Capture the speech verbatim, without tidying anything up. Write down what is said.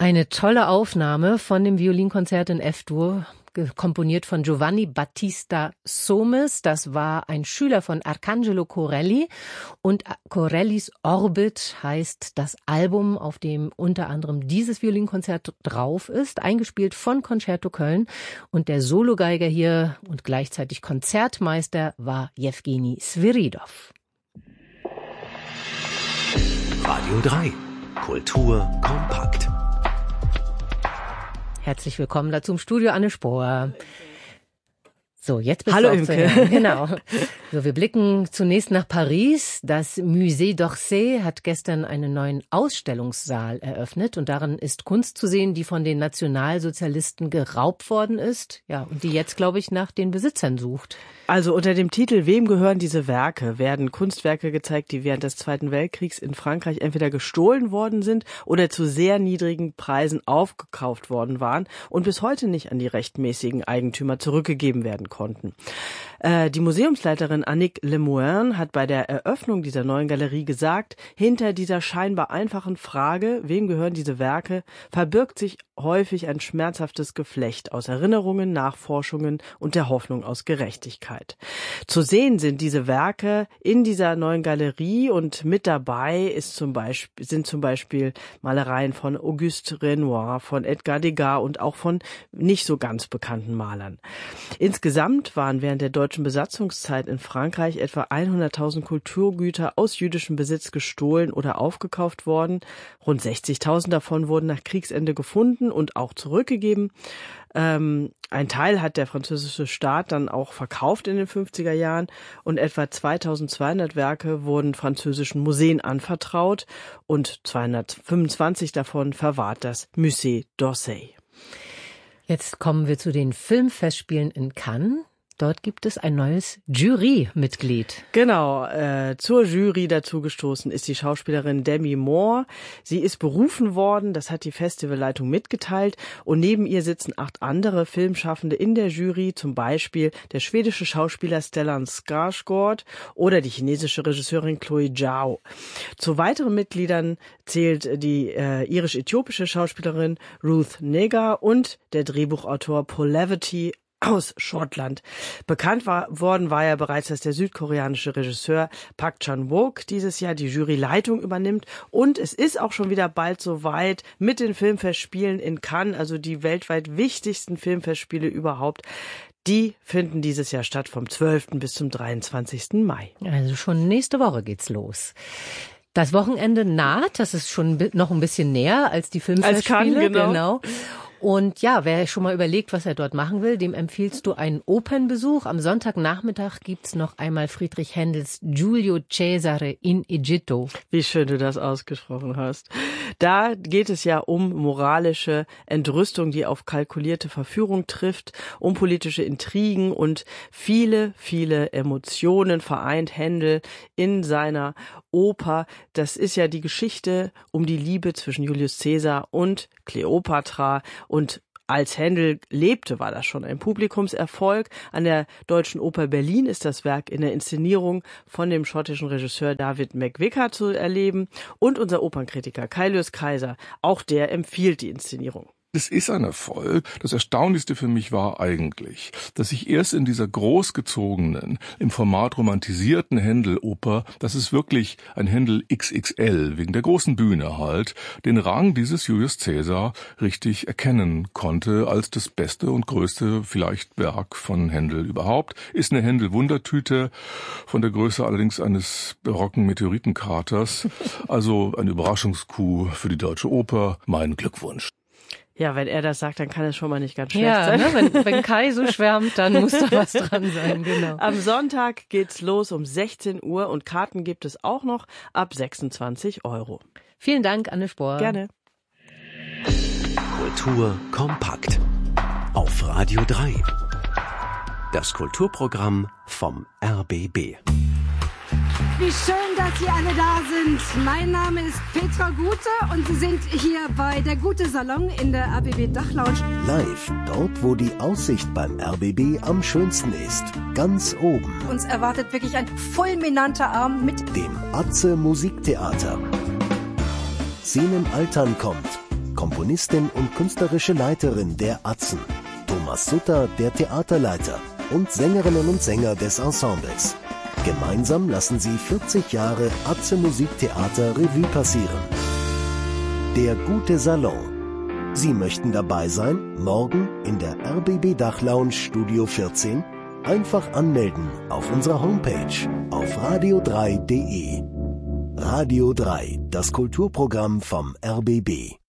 Eine tolle Aufnahme von dem Violinkonzert in F-Dur, komponiert von Giovanni Battista Somes. Das war ein Schüler von Arcangelo Corelli. Und Corellis Orbit heißt das Album, auf dem unter anderem dieses Violinkonzert drauf ist, eingespielt von Concerto Köln. Und der Sologeiger hier und gleichzeitig Konzertmeister war Jewgeni Sviridov. Radio drei. Kultur kompakt. Herzlich willkommen dazu im Studio, Anne Spohr. So, jetzt bist Hallo, du auch zu hören. Genau. So, wir blicken zunächst nach Paris. Das Musée d'Orsay hat gestern einen neuen Ausstellungssaal eröffnet und darin ist Kunst zu sehen, die von den Nationalsozialisten geraubt worden ist. Ja, und die jetzt, glaube ich, nach den Besitzern sucht. Also unter dem Titel Wem gehören diese Werke werden Kunstwerke gezeigt, die während des Zweiten Weltkriegs in Frankreich entweder gestohlen worden sind oder zu sehr niedrigen Preisen aufgekauft worden waren und bis heute nicht an die rechtmäßigen Eigentümer zurückgegeben werden konnten. Äh, die Museumsleiterin Annick Lemoine hat bei der Eröffnung dieser neuen Galerie gesagt, hinter dieser scheinbar einfachen Frage, wem gehören diese Werke, verbirgt sich häufig ein schmerzhaftes Geflecht aus Erinnerungen, Nachforschungen und der Hoffnung aus Gerechtigkeit. Zu sehen sind diese Werke in dieser neuen Galerie und mit dabei ist zum Beispiel, sind zum Beispiel Malereien von Auguste Renoir, von Edgar Degas und auch von nicht so ganz bekannten Malern. Insgesamt waren während der deutschen Besatzungszeit in Frankreich etwa hunderttausend Kulturgüter aus jüdischem Besitz gestohlen oder aufgekauft worden. Rund sechzigtausend davon wurden nach Kriegsende gefunden und auch zurückgegeben. Ähm, ein Teil hat der französische Staat dann auch verkauft in den fünfziger Jahren und etwa zweitausendzweihundert Werke wurden französischen Museen anvertraut und zweihundertfünfundzwanzig davon verwahrt das Musée d'Orsay. Jetzt kommen wir zu den Filmfestspielen in Cannes. Dort gibt es ein neues Jurymitglied. Genau, äh, zur Jury dazugestoßen ist die Schauspielerin Demi Moore. Sie ist berufen worden, das hat die Festivalleitung mitgeteilt. Und neben ihr sitzen acht andere Filmschaffende in der Jury, zum Beispiel der schwedische Schauspieler Stellan Skarsgård oder die chinesische Regisseurin Chloe Zhao. Zu weiteren Mitgliedern zählt die äh, irisch-äthiopische Schauspielerin Ruth Negga und der Drehbuchautor Paul Leverty aus Schottland. Bekannt war, worden war ja bereits, dass der südkoreanische Regisseur Park Chan-wook dieses Jahr die Juryleitung übernimmt. Und es ist auch schon wieder bald soweit mit den Filmfestspielen in Cannes, also die weltweit wichtigsten Filmfestspiele überhaupt. Die finden dieses Jahr statt vom zwölften bis zum dreiundzwanzigsten Mai. Also schon nächste Woche geht's los. Das Wochenende naht, das ist schon noch ein bisschen näher als die Filmfestspiele. Als Cannes, genau. genau. Und ja, wer schon mal überlegt, was er dort machen will, dem empfiehlst du einen Opernbesuch. Am Sonntagnachmittag gibt's noch einmal Friedrich Händels Giulio Cesare in Egitto. Wie schön du das ausgesprochen hast. Da geht es ja um moralische Entrüstung, die auf kalkulierte Verführung trifft, um politische Intrigen und viele, viele Emotionen vereint Händel in seiner Oper. Das ist ja die Geschichte um die Liebe zwischen Julius Caesar und Kleopatra. Und als Händel lebte, war das schon ein Publikumserfolg. An der Deutschen Oper Berlin ist das Werk in der Inszenierung von dem schottischen Regisseur David McVicar zu erleben. Und unser Opernkritiker Kai Lewis Kaiser, auch der empfiehlt die Inszenierung. Es ist ein Erfolg. Das Erstaunlichste für mich war eigentlich, dass ich erst in dieser großgezogenen, im Format romantisierten Händel-Oper, das ist wirklich ein Händel X X L, wegen der großen Bühne halt, den Rang dieses Julius Caesar richtig erkennen konnte als das beste und größte vielleicht Werk von Händel überhaupt. Ist eine Händel-Wundertüte, von der Größe allerdings eines barocken Meteoritenkraters. Also eine Überraschungskuh für die Deutsche Oper. Mein Glückwunsch. Ja, wenn er das sagt, dann kann es schon mal nicht ganz schlecht ja, sein. Ne, wenn, wenn Kai so schwärmt, dann muss da was dran sein, genau. Am Sonntag geht's los um sechzehn Uhr und Karten gibt es auch noch ab sechsundzwanzig Euro. Vielen Dank, Anne Spohr. Gerne. Kultur kompakt auf Radio drei. Das Kulturprogramm vom R B B. Wie schön, dass Sie alle da sind. Mein Name ist Petra Gute und Sie sind hier bei der Gute Salon in der R B B Dachlounge. Live, dort wo die Aussicht beim R B B am schönsten ist. Ganz oben. Uns erwartet wirklich ein fulminanter Abend mit dem Atze Musiktheater. Sinen Altern kommt. Komponistin und künstlerische Leiterin der Atzen, Thomas Sutter, der Theaterleiter und Sängerinnen und Sänger des Ensembles. Gemeinsam lassen sie vierzig Jahre Atze Musiktheater Revue passieren. Der gute Salon. Sie möchten dabei sein? Morgen in der R B B Dachlounge Studio vierzehn? Einfach anmelden auf unserer Homepage auf radio drei punkt de. Radio drei, das Kulturprogramm vom R B B.